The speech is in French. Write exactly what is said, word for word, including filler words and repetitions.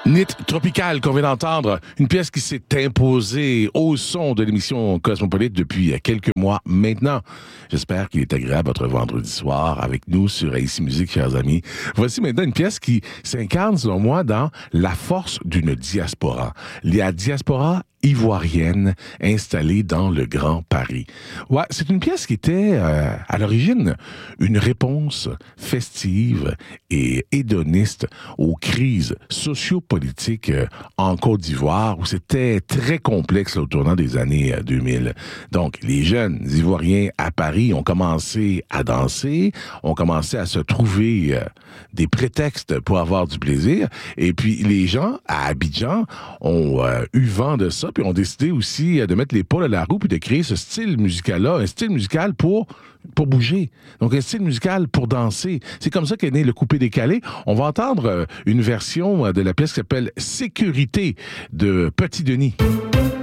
Nit Tropical qu'on vient d'entendre, une pièce qui s'est imposée au son de l'émission Cosmopolite depuis quelques mois maintenant. J'espère qu'il est agréable votre vendredi soir avec nous sur A C Musique, chers amis. Voici maintenant une pièce qui s'incarne, selon moi, dans la force d'une diaspora. La diaspora ivoirienne installée dans le Grand Paris. Ouais, c'est une pièce qui était, euh, à l'origine, une réponse festive et hédoniste aux crises sociopolitiques euh, en Côte d'Ivoire, où c'était très complexe là, au tournant des années euh, deux mille. Donc, les jeunes Ivoiriens à Paris ont commencé à danser, ont commencé à se trouver euh, des prétextes pour avoir du plaisir, et puis les gens à Abidjan ont euh, eu vent de ça, puis ont décidé aussi de mettre l'épaule à la roue puis de créer ce style musical-là, un style musical pour, pour bouger. Donc, un style musical pour danser. C'est comme ça qu'est né le coupé-décalé. On va entendre une version de la pièce qui s'appelle « Sécurité » de Petit Denis.